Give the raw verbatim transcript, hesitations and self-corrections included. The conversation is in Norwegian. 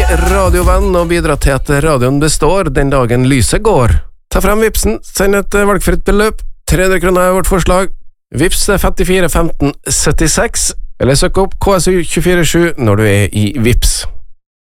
radiovenn og bidra til at radioen består den dagen lyset går. Ta frem vipsen, send et valgfritt beløp. tre hundre kroner er vårt forslag. Vips er femtifire femten syttiseks, eller søk opp K S U to fire sju når du er i Vips.